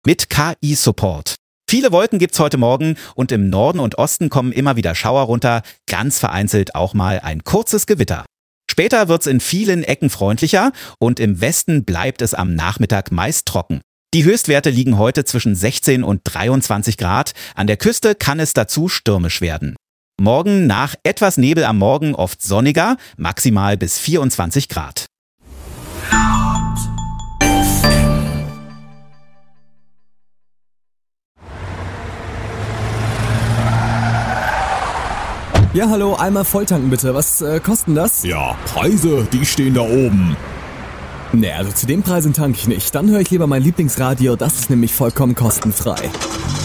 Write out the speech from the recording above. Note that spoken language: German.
mit KI-Support. Viele Wolken gibt's heute Morgen und im Norden und Osten kommen immer wieder Schauer runter, ganz vereinzelt auch mal ein kurzes Gewitter. Später wird's in vielen Ecken freundlicher und im Westen bleibt es am Nachmittag meist trocken. Die Höchstwerte liegen heute zwischen 16 und 23 Grad. An der Küste kann es dazu stürmisch werden. Morgen nach etwas Nebel am Morgen oft sonniger, maximal bis 24 Grad. Ja, hallo, einmal volltanken bitte. Was kosten das? Ja, Preise, die stehen da oben. Nee, also zu den Preisen tanke ich nicht. Dann höre ich lieber mein Lieblingsradio, das ist nämlich vollkommen kostenfrei.